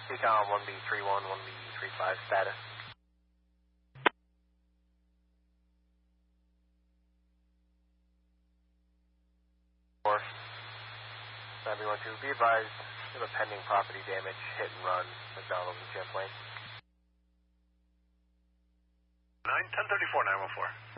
Econ 1B31, 1B35 status. Or 9B12, be advised of a pending property damage, hit and run, McDonald's and Champlain. 1034, 914.